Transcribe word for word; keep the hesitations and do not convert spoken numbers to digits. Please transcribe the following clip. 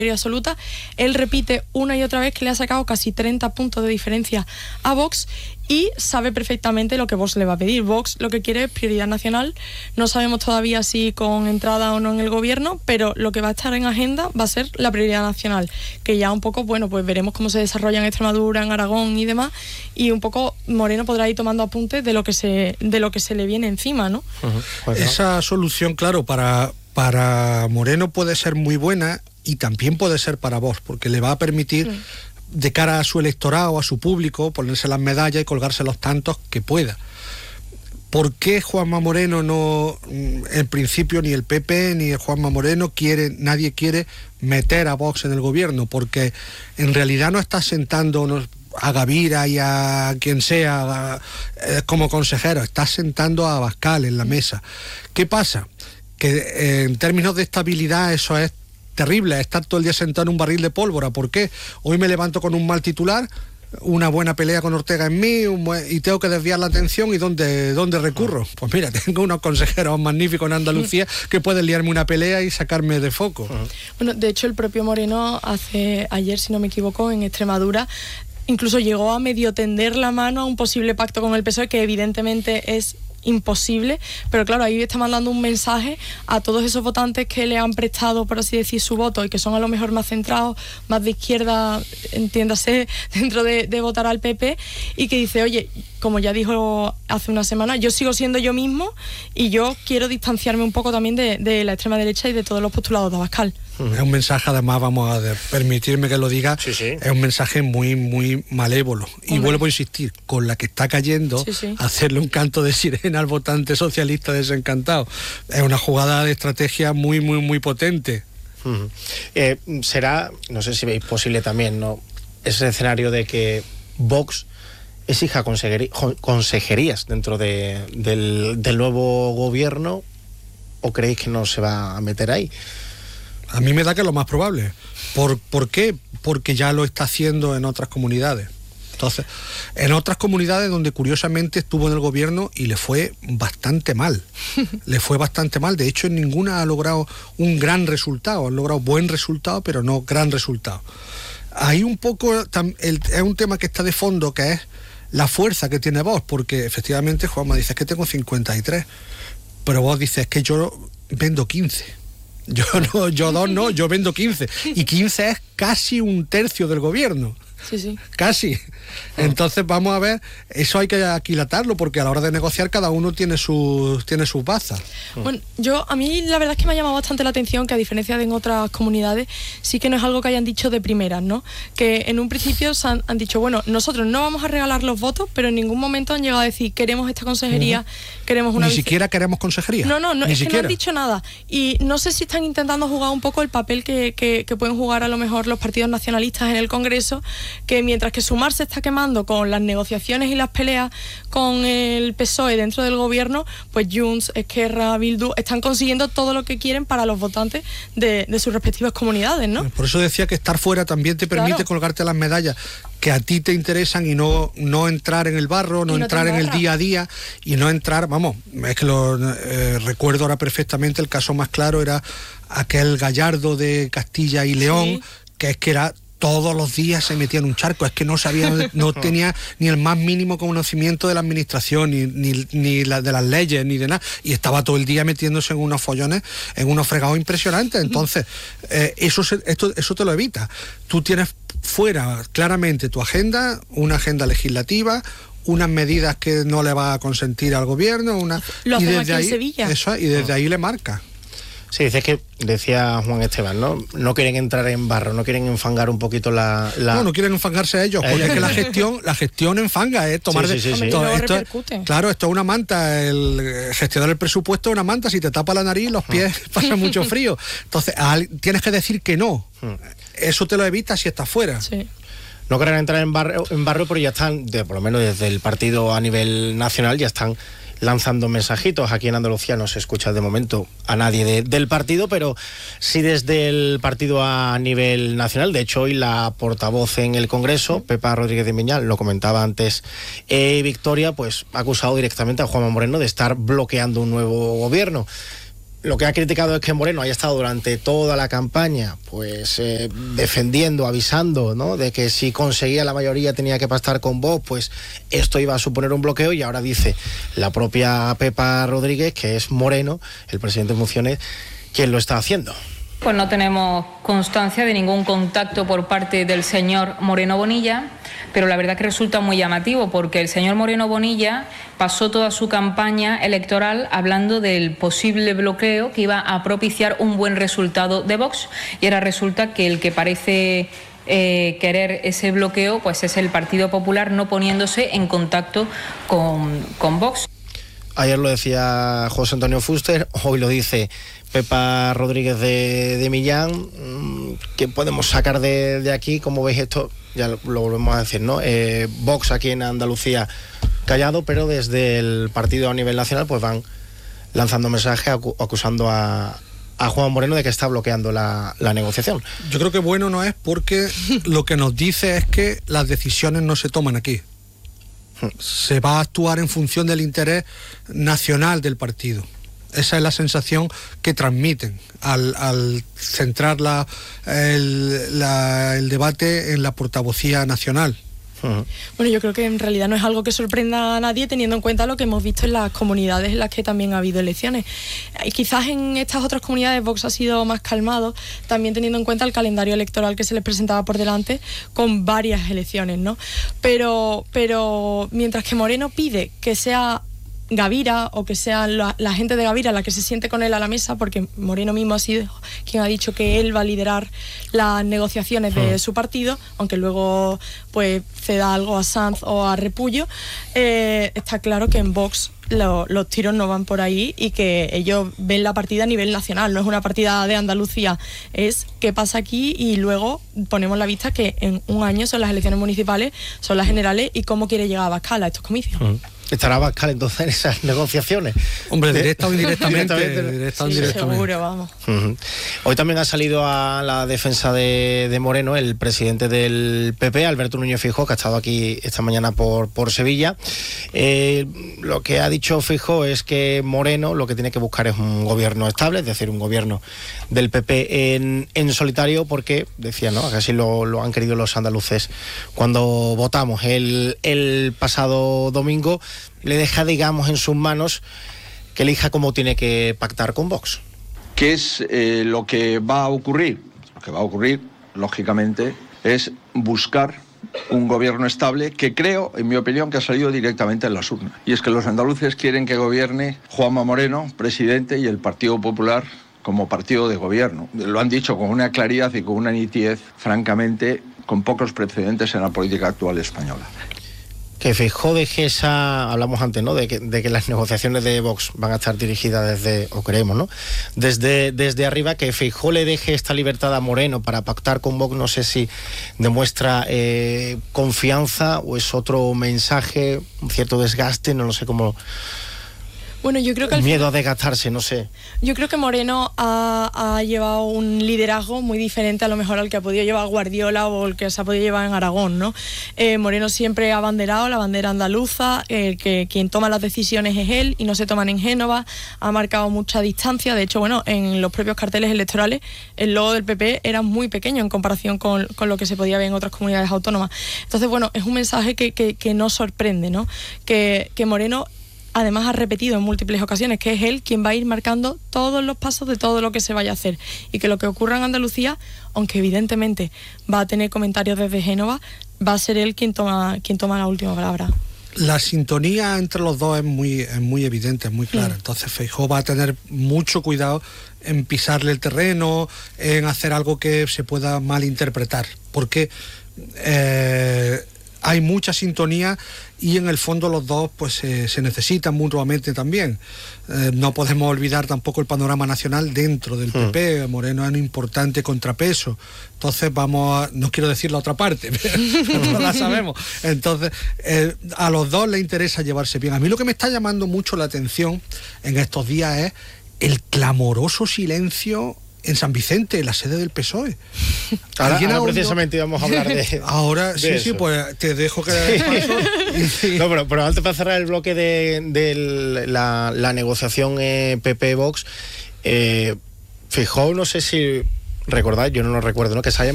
absoluta. Él repite una y otra vez que le ha sacado casi treinta puntos de diferencia a Vox y sabe perfectamente lo que Vox le va a pedir. Vox lo que quiere es prioridad nacional. No sabemos todavía si con entrada o no en el gobierno, pero lo que va a estar en agenda va a ser la prioridad nacional, que ya un poco, bueno, pues veremos cómo se desarrolla en Extremadura, en Aragón y demás, y un poco Moreno podrá ir tomando apuntes de lo que se, de lo que se le viene encima, ¿no? Uh-huh. Pues no. Esa solución, claro, para, para Moreno puede ser muy buena y también puede ser para Vox, porque le va a permitir, mm. de cara a su electorado, a su público, ponerse las medallas y colgarse los tantos que pueda. ¿Por qué Juanma Moreno no, en principio ni el P P ni el Juanma Moreno quiere, nadie quiere meter a Vox en el gobierno? Porque en realidad no está sentando a Gavira y a quien sea eh, como consejero, está sentando a Abascal en la mesa. ¿Qué pasa? Que eh, en términos de estabilidad eso es terrible, estar todo el día sentado en un barril de pólvora. ¿Por qué? Hoy me levanto con un mal titular, una buena pelea con Ortega en mí, un buen, y tengo que desviar la atención. ¿Y dónde, dónde recurro? Pues mira, tengo unos consejeros magníficos en Andalucía que pueden liarme una pelea y sacarme de foco. Bueno, de hecho el propio Moreno hace ayer, si no me equivoco, en Extremadura, incluso llegó a medio tender la mano a un posible pacto con el P S O E, que evidentemente es imposible, pero claro, ahí está mandando un mensaje a todos esos votantes que le han prestado, por así decir, su voto y que son a lo mejor más centrados, más de izquierda, entiéndase, dentro de, de votar al P P, y que dice, oye, como ya dijo hace una semana, yo sigo siendo yo mismo y yo quiero distanciarme un poco también de, de la extrema derecha y de todos los postulados de Abascal. Es un mensaje, además, vamos a permitirme que lo diga, sí, sí. es un mensaje muy, muy malévolo. Y Hombre. vuelvo a insistir, con la que está cayendo, sí, sí. hacerle un canto de sirena al votante socialista desencantado. Es una jugada de estrategia muy, muy, muy potente. Uh-huh. Eh, será, no sé si veis posible también, ¿no?, ese escenario de que Vox exija consejerías dentro de, del, del nuevo gobierno, ¿o creéis que no se va a meter ahí? A mí me da que es lo más probable. ¿Por, ¿Por qué? Porque ya lo está haciendo en otras comunidades. Entonces, en otras comunidades donde curiosamente estuvo en el gobierno y le fue bastante mal. Le fue bastante mal. De hecho, en ninguna ha logrado un gran resultado. Han logrado buen resultado, pero no gran resultado. Hay un poco, el, es un tema que está de fondo, que es la fuerza que tiene Vox, porque efectivamente Juanma dice que tengo cincuenta y tres, pero Vox dice es que yo vendo quince. Yo no, yo dos no, yo vendo quince. Y quince es casi un tercio del gobierno. Sí, sí. Casi. Entonces vamos a ver, eso hay que aquilatarlo, porque a la hora de negociar cada uno tiene sus tiene sus bazas. Bueno, yo a mí la verdad es que me ha llamado bastante la atención que, a diferencia de en otras comunidades, sí que no es algo que hayan dicho de primeras, ¿no? Que en un principio se han, han dicho, bueno, nosotros no vamos a regalar los votos, pero en ningún momento han llegado a decir, queremos esta consejería, uh-huh. queremos una... Ni vice... siquiera queremos consejería. No, no, no, Ni es siquiera. que no han dicho nada. Y no sé si están intentando jugar un poco el papel que, que, que pueden jugar a lo mejor los partidos nacionalistas en el Congreso, que mientras que Sumar se está quemando con las negociaciones y las peleas con el P S O E dentro del gobierno, pues Junts, Esquerra, Bildu están consiguiendo todo lo que quieren para los votantes de, de sus respectivas comunidades, ¿no? Por eso decía que estar fuera también te permite claro. colgarte las medallas que a ti te interesan y no, no entrar en el barro, no, no entrar en el día a día y no entrar, vamos, es que lo eh, recuerdo ahora perfectamente, el caso más claro era aquel Gallardo de Castilla y León, sí. que es que era todos los días se metía en un charco, es que no sabía, no tenía ni el más mínimo conocimiento de la administración, ni, ni, ni la, de las leyes, ni de nada, y estaba todo el día metiéndose en unos follones, en unos fregados impresionantes. Entonces, eh, eso, se, esto, eso te lo evita. Tú tienes fuera claramente tu agenda, una agenda legislativa, unas medidas que no le va a consentir al gobierno, una, lo y hacemos desde aquí ahí, en Sevilla. Eso, y desde ahí le marca. Sí, dices que, decía Juan Esteban, ¿no? No quieren entrar en barro, no quieren enfangar un poquito la... la... No, no quieren enfangarse a ellos, porque es que la gestión, la gestión enfanga, es ¿eh? tomar sí, sí, de... sí, sí. Esto, no esto, repercute. Claro, esto es una manta, el gestionar el presupuesto es una manta, si te tapa la nariz, los pies pasan mucho frío. Entonces, tienes que decir que no. Eso te lo evitas si estás fuera. Sí. No quieren entrar en barrio, en barrio, pero ya están, de, por lo menos desde el partido a nivel nacional, ya están lanzando mensajitos. Aquí en Andalucía no se escucha de momento a nadie de, del partido, pero sí desde el partido a nivel nacional. De hecho, hoy la portavoz en el Congreso, Pepa Rodríguez de Miñal, lo comentaba antes eh, Victoria, pues ha acusado directamente a Juanma Moreno de estar bloqueando un nuevo gobierno. lo que ha criticado es que Moreno haya estado durante toda la campaña pues eh, defendiendo, avisando, ¿no?, de que si conseguía la mayoría tenía que pactar con Vox, pues esto iba a suponer un bloqueo, y ahora dice la propia Pepa Rodríguez que es Moreno, el presidente en funciones, quien lo está haciendo. Pues no tenemos constancia de ningún contacto por parte del señor Moreno Bonilla, pero la verdad que resulta muy llamativo, porque el señor Moreno Bonilla pasó toda su campaña electoral hablando del posible bloqueo que iba a propiciar un buen resultado de Vox, y ahora resulta que el que parece eh, querer ese bloqueo pues es el Partido Popular, no poniéndose en contacto con, con Vox. Ayer lo decía José Antonio Fuster, hoy lo dice Pepa Rodríguez de, de Millán. ¿Qué podemos sacar de, de aquí? ¿Cómo veis esto? Ya lo, lo volvemos a decir, ¿no? Eh, Vox aquí en Andalucía callado, pero desde el partido a nivel nacional pues van lanzando mensajes acu acusando a, a Juan Moreno de que está bloqueando la, la negociación. Yo creo que bueno no es, porque lo que nos dice es que las decisiones no se toman aquí. Se va a actuar en función del interés nacional del partido. Esa es la sensación que transmiten al, al centrar la, el, la, el debate en la portavocía nacional. Uh-huh. Bueno, yo creo que en realidad no es algo que sorprenda a nadie, teniendo en cuenta lo que hemos visto en las comunidades en las que también ha habido elecciones. Y quizás en estas otras comunidades Vox ha sido más calmado, también teniendo en cuenta el calendario electoral que se les presentaba por delante con varias elecciones, ¿no? Pero, pero mientras que Moreno pide que sea Gavira, o que sea la, la gente de Gavira la que se siente con él a la mesa, porque Moreno mismo ha sido quien ha dicho que él va a liderar las negociaciones de su partido, aunque luego pues ceda algo a Sanz o a Repullo. Eh, está claro que en Vox lo, los tiros no van por ahí, y que ellos ven la partida a nivel nacional, no es una partida de Andalucía, es qué pasa aquí, y luego ponemos la vista que en un año son las elecciones municipales, son las generales, y cómo quiere llegar a Abascal a estos comicios. Uh-huh. ¿Estará Abascal entonces en esas negociaciones? Hombre, directa o indirectamente. directamente, directa o sí, indirectamente. Seguro, vamos. Uh-huh. Hoy también ha salido a la defensa de, de Moreno el presidente del P P, Alberto Núñez Feijóo, que ha estado aquí esta mañana por, por Sevilla. Eh, lo que ha dicho Feijóo es que Moreno lo que tiene que buscar es un gobierno estable, es decir, un gobierno del P P en, en solitario, porque, decía, ¿no?, que así lo, lo han querido los andaluces cuando votamos el, el pasado domingo. Le deja, digamos, en sus manos que elija cómo tiene que pactar con Vox. ¿Qué es eh, lo que va a ocurrir? Lo que va a ocurrir, lógicamente, es buscar un gobierno estable, que creo, en mi opinión, que ha salido directamente en las urnas. Y es que los andaluces quieren que gobierne Juanma Moreno, presidente, y el Partido Popular como partido de gobierno. Lo han dicho con una claridad y con una nitidez, francamente, con pocos precedentes en la política actual española. Que Feijóo deje esa, hablamos antes, ¿no?, de que, de que las negociaciones de Vox van a estar dirigidas desde, o creemos, ¿no?, desde, desde arriba, que Feijóo le deje esta libertad a Moreno para pactar con Vox, no sé si demuestra eh, confianza o es otro mensaje, un cierto desgaste, no lo sé cómo... Bueno, yo creo que al miedo a desgastarse, no sé. Yo creo que Moreno ha, ha llevado un liderazgo muy diferente a lo mejor al que ha podido llevar Guardiola o el que se ha podido llevar en Aragón, ¿no? Eh, Moreno siempre ha abanderado la bandera andaluza, eh, que quien toma las decisiones es él y no se toman en Génova, ha marcado mucha distancia. De hecho, bueno, en los propios carteles electorales el logo del P P era muy pequeño en comparación con, con lo que se podía ver en otras comunidades autónomas. Entonces, bueno, es un mensaje que, que, que no sorprende, ¿no? Que, que Moreno además ha repetido en múltiples ocasiones que es él quien va a ir marcando todos los pasos de todo lo que se vaya a hacer, y que lo que ocurra en Andalucía, aunque evidentemente va a tener comentarios desde Génova, va a ser él quien toma, quien toma la última palabra. La sintonía entre los dos es muy, es muy evidente, es muy clara. Mm. Entonces Feijóo va a tener mucho cuidado en pisarle el terreno, en hacer algo que se pueda malinterpretar, porque eh, hay mucha sintonía y en el fondo los dos pues eh, se necesitan mutuamente también. Eh, no podemos olvidar tampoco el panorama nacional dentro del P P. Moreno es un importante contrapeso. Entonces vamos a, no quiero decir la otra parte, pero no la sabemos. Entonces eh, a los dos les interesa llevarse bien. A mí lo que me está llamando mucho la atención en estos días es el clamoroso silencio en San Vicente, la sede del P S O E. Ahora, ahora precisamente íbamos a hablar de Ahora, de sí, eso. sí, pues te dejo que sí. paso. Y, sí. No, pero, pero antes, para cerrar el bloque de, de la, la negociación eh, P P-Vox, Eh, Feijóo, no sé si recordáis, yo no lo recuerdo, ¿no? Que se haya